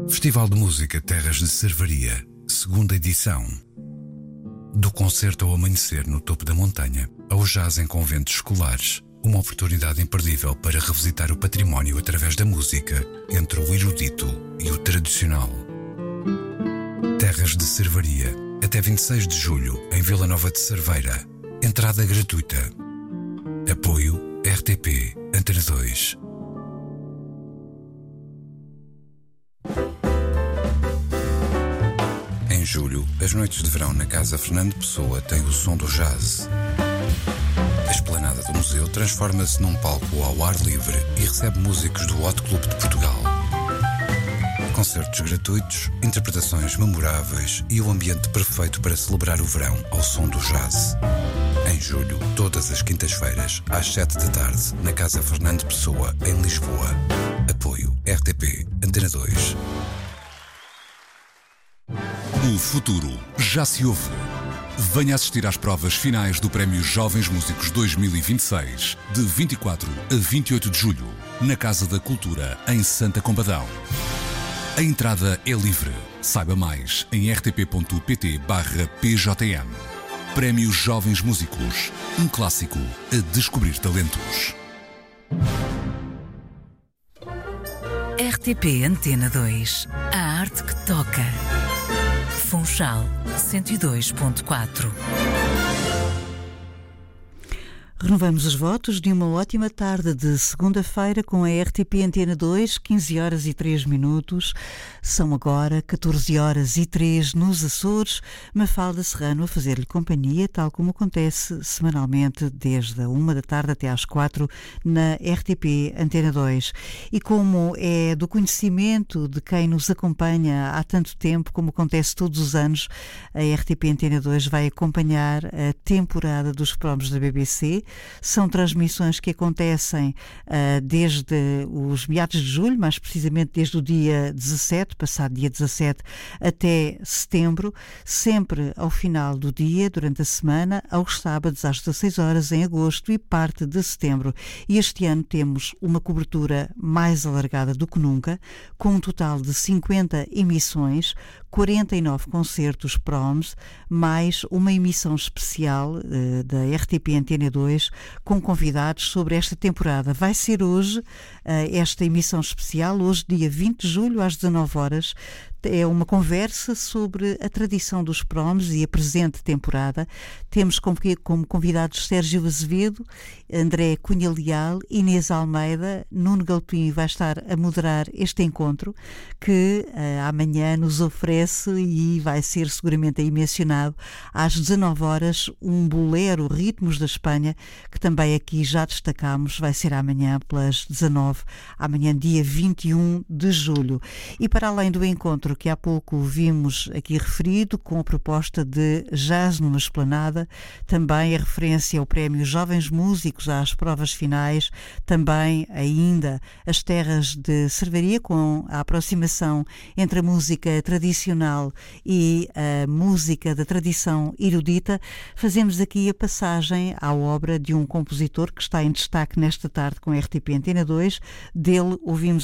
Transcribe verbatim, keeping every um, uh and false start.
Festival de Música Terras de Cervaria, segunda edição. Do concerto ao amanhecer no topo da montanha, ao jazz em conventos escolares, uma oportunidade imperdível para revisitar o património através da música, entre o erudito e o tradicional. Terras de Cervaria, até vinte e seis de julho, em Vila Nova de Cerveira. Entrada gratuita. Apoio R T P Antena dois. Em julho, as noites de verão na Casa Fernando Pessoa têm o som do jazz. A esplanada do museu transforma-se num palco ao ar livre e recebe músicos do Hot Club de Portugal. Concertos gratuitos, interpretações memoráveis e o ambiente perfeito para celebrar o verão ao som do jazz. Em julho, todas as quintas-feiras, às sete da tarde, na Casa Fernando Pessoa, em Lisboa. Apoio R T P Antena dois. O futuro já se ouve. Venha assistir às provas finais do Prémio Jovens Músicos dois mil e vinte e seis, de vinte e quatro a vinte e oito de julho, na Casa da Cultura, em Santa Combadão. A entrada é livre. Saiba mais em rtp.pt barra pjm. Prémio Jovens Músicos, um clássico a descobrir talentos. R T P Antena dois. A arte que toca. Funchal cento e dois ponto quatro. Renovamos os votos de uma ótima tarde de segunda-feira com a R T P Antena dois, quinze horas e três minutos. São agora catorze horas e três nos Açores. Mafalda Serrano a fazer-lhe companhia, tal como acontece semanalmente desde a uma da tarde até às quatro na R T P Antena dois. E como é do conhecimento de quem nos acompanha há tanto tempo, como acontece todos os anos, a R T P Antena dois vai acompanhar a temporada dos promos da B B C. São transmissões que acontecem uh, desde os meados de julho, mais precisamente desde o dia dezassete, passado dia dezassete, até setembro, sempre ao final do dia, durante a semana, aos sábados às dezasseis horas em agosto e parte de setembro. E este ano temos uma cobertura mais alargada do que nunca, com um total de cinquenta emissões, quarenta e nove concertos proms, mais uma emissão especial uh, da R T P Antena dois com convidados sobre esta temporada. Vai ser hoje uh, esta emissão especial, hoje dia vinte de julho às dezanove horas. É uma conversa sobre a tradição dos proms e a presente temporada. Temos como, como convidados Sérgio Azevedo, André Cunha Leal, Inês Almeida, Nuno Galpim vai estar a moderar este encontro que uh, amanhã nos oferece e vai ser seguramente aí mencionado às dezanove horas um bolero Ritmos da Espanha, que também aqui já destacamos, vai ser amanhã pelas dezanove, amanhã dia vinte e um de julho. E para além do encontro que há pouco vimos aqui referido, com a proposta de Jazz numa Esplanada, também a referência ao Prémio Jovens Músicos às provas finais, também ainda as terras de Cervaria, com a aproximação entre a música tradicional e a música da tradição erudita. Fazemos aqui a passagem à obra de um compositor que está em destaque nesta tarde com a R T P Antena dois. Dele ouvimos